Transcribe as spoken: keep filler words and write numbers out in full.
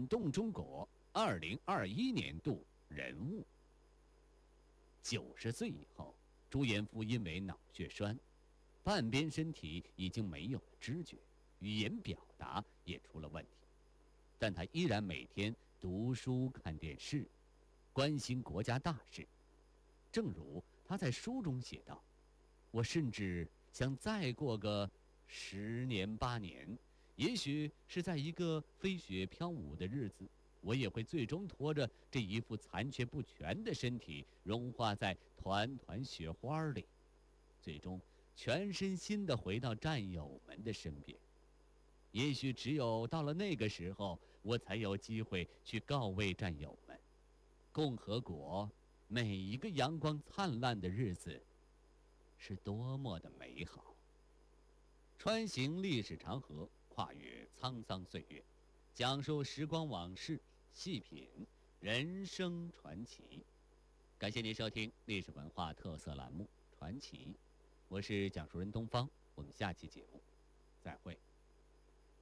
动中国二零二一年度人物。九十岁以后，朱延夫因为脑血栓，半边身体已经没有了知觉，语言表达也出了问题，但他依然每天读书看电视，关心国家大事。正如他在书中写道：我甚至想再过个十年八年，也许是在一个飞雪飘舞的日子，我也会最终拖着这一副残缺不全的身体融化在团团雪花里，最终全身心地回到战友们的身边。也许只有到了那个时候，我才有机会去告慰战友们，共和国每一个阳光灿烂的日子是多么的美好。穿行历史长河，跨越沧桑岁月，讲述时光往事，细品人生传奇。感谢您收听历史文化特色栏目《传奇》，我是讲述人东方，我们下期节目再会。